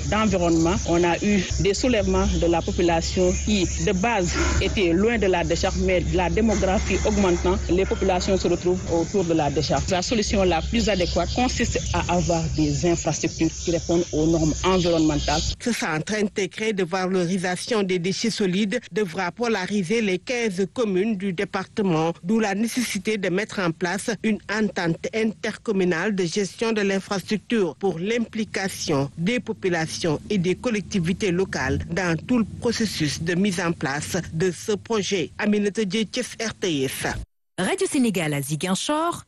d'environnement. On a eu des soulèvements de la population qui, de base, étaient loin de la décharge, mais la démographie augmentant, les populations se retrouvent autour de la décharge. La solution la plus adéquate consiste à avoir des infrastructures qui répondent aux normes environnementales. Ce centre intégré de valorisation des déchets solides devra polariser les 15 communes du département, d'où la nécessité de mettre en place une entente intercommunale de gestion de l'infrastructure pour l'implication des populations et des collectivités locales dans tout le processus de mise en place de ce projet. Aminata Diethies, RTS. Radio Sénégal à Ziguinchor,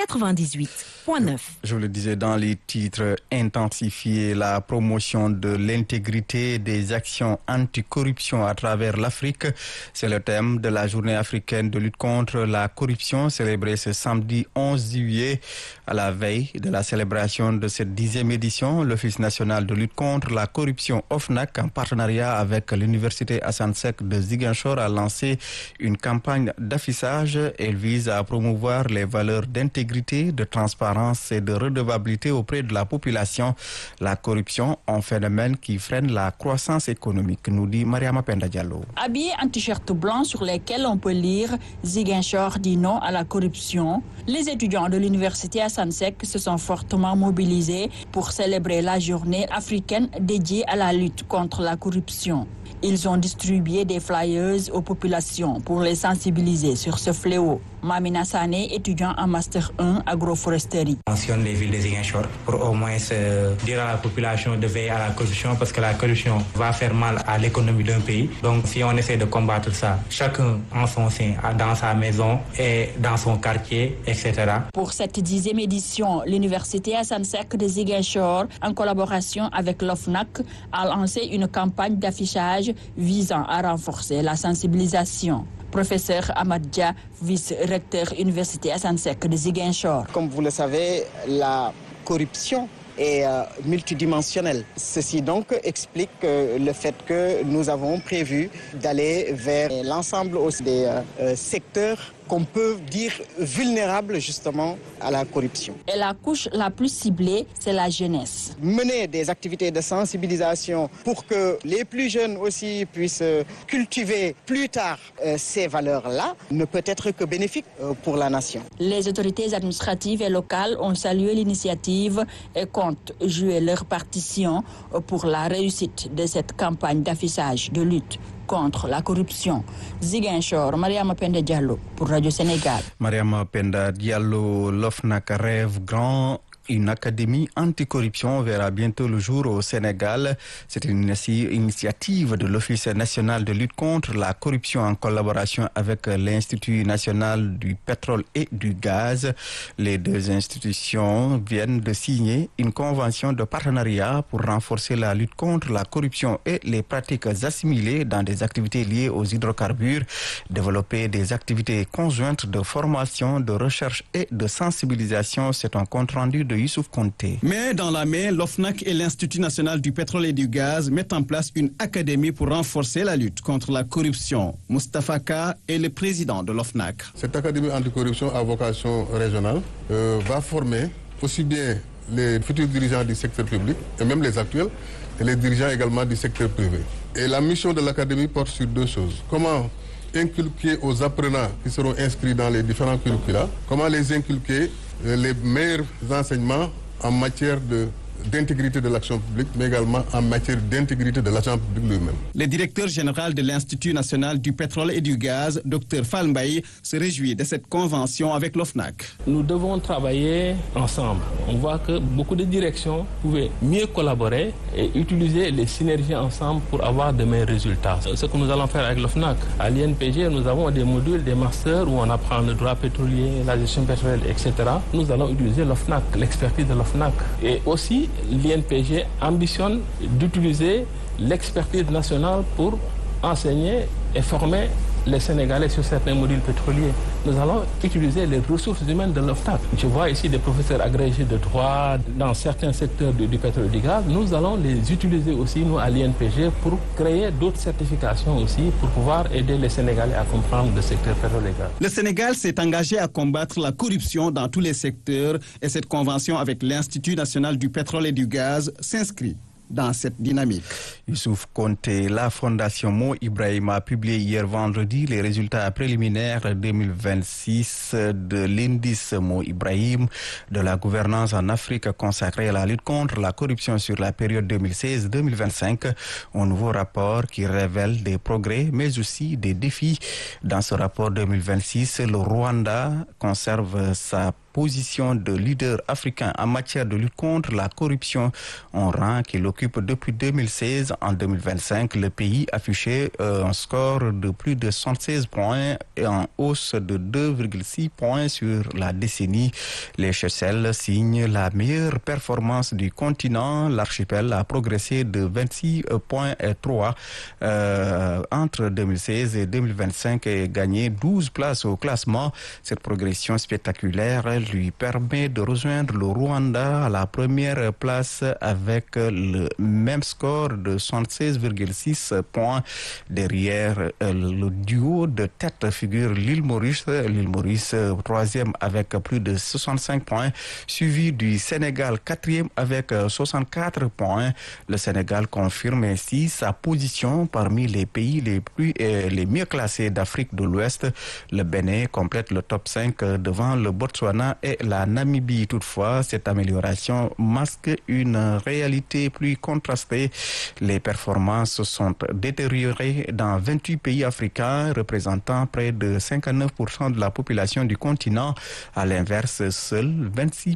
98.9. Je vous le disais dans les titres, intensifier la promotion de l'intégrité des actions anticorruption à travers l'Afrique. C'est le thème de la journée africaine de lutte contre la corruption célébrée ce samedi 11 juillet. À la veille de la célébration de cette 10e édition, l'Office national de lutte contre la corruption OFNAC, en partenariat avec l'Université Assane Seck de Ziguinchor, a lancé une campagne d'affichage. Elle vise à promouvoir les valeurs d'intégrité, de transparence et de redevabilité auprès de la population. La corruption, un phénomène qui freine la croissance économique, nous dit Mariama Penda Diallo. Habillés en t-shirt blanc sur lesquels on peut lire « Ziguinchor dit non à la corruption », les étudiants de l'Université Assane Seck se sont fortement mobilisés pour célébrer la journée africaine dédiée à la lutte contre la corruption. Ils ont distribué des flyers aux populations pour les sensibiliser sur ce fléau. Mamina Sané, étudiant en Master 1 agroforesterie. On mentionne les villes de Ziguinchor pour au moins dire à la population de veiller à la corruption parce que la corruption va faire mal à l'économie d'un pays. Donc si on essaie de combattre ça, chacun en son sein, dans sa maison et dans son quartier, etc. Pour cette 10e édition, l'Université Assane Seck de Ziguinchor, en collaboration avec l'OFNAC, a lancé une campagne d'affichage visant à renforcer la sensibilisation. Professeur Amadja, vice-recteur Université Assane Seck de Ziguinchor. Comme vous le savez, la corruption est multidimensionnelle. Ceci donc explique le fait que nous avons prévu d'aller vers l'ensemble aussi des secteurs qu'on peut dire vulnérables justement à la corruption. Et la couche la plus ciblée, c'est la jeunesse. Mener des activités de sensibilisation pour que les plus jeunes aussi puissent cultiver plus tard ces valeurs-là ne peut être que bénéfique pour la nation. Les autorités administratives et locales ont salué l'initiative et comptent jouer leur partition pour la réussite de cette campagne d'affichage de lutte contre la corruption. Ziguinchor, Mariama Penda Diallo pour Radio Sénégal. Mariama Penda Diallo, l'OFNAC rêve grand. Une académie anticorruption verra bientôt le jour au Sénégal. C'est une initiative de l'Office national de lutte contre la corruption en collaboration avec l'Institut national du pétrole et du gaz. Les deux institutions viennent de signer une convention de partenariat pour renforcer la lutte contre la corruption et les pratiques assimilées dans des activités liées aux hydrocarbures, développer des activités conjointes de formation, de recherche et de sensibilisation. C'est un compte-rendu de Youssouf Konté. Mais dans la main, l'OFNAC et l'Institut national du pétrole et du gaz mettent en place une académie pour renforcer la lutte contre la corruption. Moustapha Ka est le président de l'OFNAC. Cette académie anticorruption à vocation régionale va former aussi bien les futurs dirigeants du secteur public et même les actuels et les dirigeants également du secteur privé. Et la mission de l'académie porte sur deux choses. Comment inculquer aux apprenants qui seront inscrits dans les différents curricula, comment les inculquer les meilleurs enseignements en matière d'intégrité de l'action publique, mais également en matière d'intégrité de l'agent public lui-même. Le directeur général de l'Institut national du pétrole et du gaz, Dr Fall Mbaye, se réjouit de cette convention avec l'OFNAC. Nous devons travailler ensemble. On voit que beaucoup de directions pouvaient mieux collaborer et utiliser les synergies ensemble pour avoir de meilleurs résultats. Ce que nous allons faire avec l'OFNAC. À l'INPG, nous avons des modules, des masters où on apprend le droit pétrolier, la gestion pétrolière, etc. Nous allons utiliser l'OFNAC, l'expertise de l'OFNAC. Et aussi, l'INPG ambitionne d'utiliser l'expertise nationale pour enseigner et former les Sénégalais sur certains modules pétroliers. Nous allons utiliser les ressources humaines de l'OFNAC. Je vois ici des professeurs agrégés de droit dans certains secteurs du pétrole et du gaz. Nous allons les utiliser aussi, nous, à l'INPG, pour créer d'autres certifications aussi, pour pouvoir aider les Sénégalais à comprendre le secteur pétrole et gaz. Le Sénégal s'est engagé à combattre la corruption dans tous les secteurs et cette convention avec l'Institut national du pétrole et du gaz s'inscrit dans cette dynamique. Youssouf Konté, la Fondation Mo Ibrahim a publié hier vendredi les résultats préliminaires 2026 de l'indice Mo Ibrahim de la gouvernance en Afrique consacré à la lutte contre la corruption sur la période 2016-2025. Un nouveau rapport qui révèle des progrès mais aussi des défis. Dans ce rapport 2026, le Rwanda conserve sa position de leader africain en matière de lutte contre la corruption, un rang qu'il occupe depuis 2016. En 2025, le pays affichait un score de plus de 76 points et en hausse de 2,6 points sur la décennie. Les Seychelles signent la meilleure performance du continent. L'archipel a progressé de 26,3 entre 2016 et 2025 et gagné 12 places au classement. Cette progression spectaculaire lui permet de rejoindre le Rwanda à la première place avec le même score de 76,6 points. Derrière le duo de tête figure l'île Maurice. L'île Maurice, troisième avec plus de 65 points, suivi du Sénégal, quatrième avec 64 points. Le Sénégal confirme ainsi sa position parmi les pays les mieux classés d'Afrique de l'Ouest. Le Bénin complète le top 5 devant le Botswana et la Namibie. Toutefois, cette amélioration masque une réalité plus contrastée. Les performances sont détériorées dans 28 pays africains représentant près de 59% de la population du continent. À l'inverse, seuls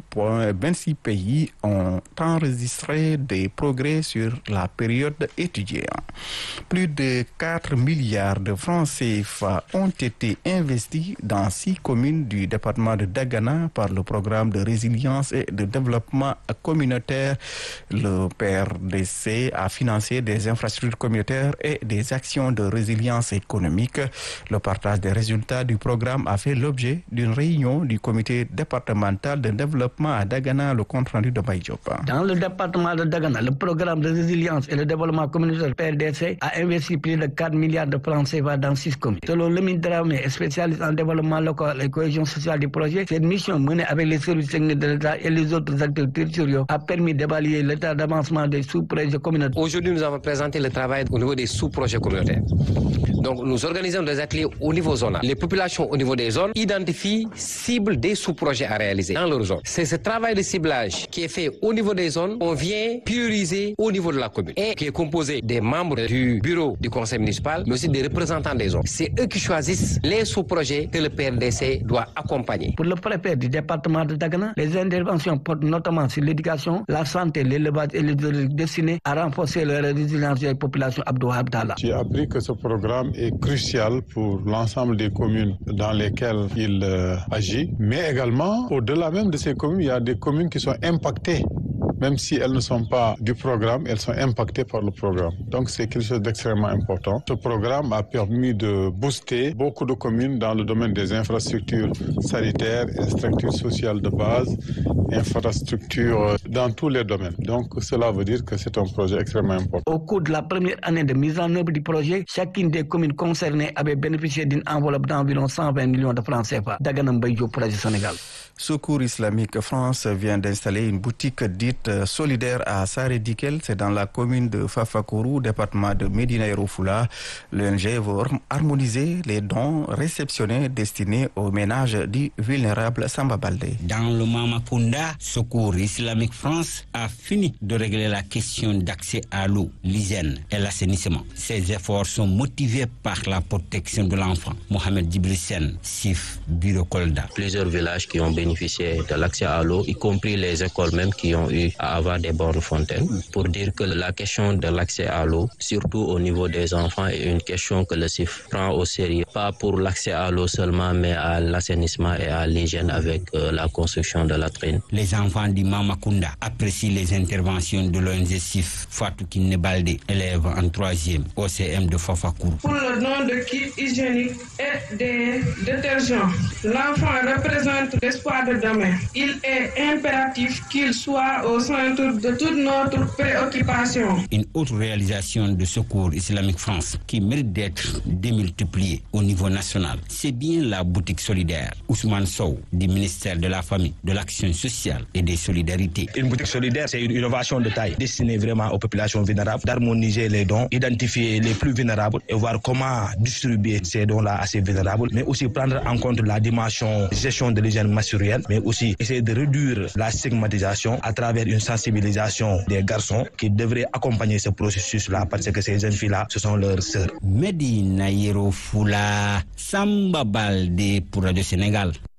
26 pays ont enregistré des progrès sur la période étudiée. Plus de 4 milliards de francs CFA ont été investis dans 6 communes du département de Dagana par le programme de résilience et de développement communautaire. Le PRDC a financé des infrastructures communautaires et des actions de résilience économique. Le partage des résultats du programme a fait l'objet d'une réunion du comité départemental de développement à Dagana, le compte rendu de Baïdjopa. Dans le département de Dagana, le programme de résilience et de développement communautaire PRDC a investi plus de 4 milliards de francs CFA dans 6 communes. Selon Lemine Dramé, spécialiste en développement local et cohésion sociale du projet, cette mission menée avec les services techniques de l'État et les autres acteurs territoriaux a permis d'évaluer l'état d'avancement des sous-projets communautaires. Aujourd'hui, nous avons présenté le travail au niveau des sous-projets communautaires. Donc, nous organisons des ateliers au niveau zonal. Les populations au niveau des zones identifient, ciblent des sous-projets à réaliser dans leur zone. C'est ce travail de ciblage qui est fait au niveau des zones. On vient prioriser au niveau de la commune et qui est composé des membres du bureau du conseil municipal, mais aussi des représentants des zones. C'est eux qui choisissent les sous-projets que le PRDC doit accompagner. Pour le préfet du département de Dagana, les interventions portent notamment sur l'éducation, la santé, l'élevage et les destinés à renforcer la résilience des populations Abdou Abdallah. J'ai appris que ce programme est crucial pour l'ensemble des communes dans lesquelles il agit, mais également au-delà même de ces communes, il y a des communes qui sont impactées. Même si elles ne sont pas du programme, elles sont impactées par le programme. Donc c'est quelque chose d'extrêmement important. Ce programme a permis de booster beaucoup de communes dans le domaine des infrastructures sanitaires, infrastructures sociales de base, infrastructures dans tous les domaines. Donc cela veut dire que c'est un projet extrêmement important. Au cours de la première année de mise en œuvre du projet, chacune des communes concernées avait bénéficié d'une enveloppe d'environ 120 millions de francs CFA. Dagana Mbaye, projet Sénégal. Secours Islamique France vient d'installer une boutique dite solidaire à Saré-Dikel, c'est dans la commune de Fafakourou, département de Médina Yoro Foulah. L'ONG veut harmoniser les dons réceptionnés destinés aux ménages dits vulnérables. Samba Baldé. Dans le Mamakunda, Secours Islamique France a fini de régler la question d'accès à l'eau, l'hygiène et l'assainissement. Ces efforts sont motivés par la protection de l'enfant. Mohamed Djibrissène, SIF, Bureau Kolda. Plusieurs villages qui ont bénéficié de l'accès à l'eau, y compris les écoles même qui ont eu à avoir des bornes fontaines, pour dire que la question de l'accès à l'eau, surtout au niveau des enfants, est une question que le CIF prend au sérieux. Pas pour l'accès à l'eau seulement, mais à l'assainissement et à l'hygiène avec la construction de latrines. Les enfants du Mamakunda apprécient les interventions de l'ONG CIF. Fatou Kiné Baldé, élève en 3e au CM de Fafakourou. Pour le don de kits hygiéniques et des détergents, l'enfant représente l'espoir de demain. Il est impératif qu'il soit au centre de toute notre préoccupation. Une autre réalisation de Secours Islamique France qui mérite d'être démultipliée au niveau national, c'est bien la boutique solidaire. Ousmane Sow du ministère de la Famille, de l'Action sociale et des solidarités. Une boutique solidaire, c'est une innovation de taille destinée vraiment aux populations vulnérables, d'harmoniser les dons, identifier les plus vulnérables et voir comment distribuer ces dons-là à ces vulnérables, mais aussi prendre en compte la dimension gestion de l'hygiène menstruelle, mais aussi essayer de réduire la stigmatisation à travers une sensibilisation des garçons qui devraient accompagner ce processus-là parce que ces jeunes filles-là, ce sont leurs sœurs. Medina Yero Fula, Samba Balde pour Radio Sénégal.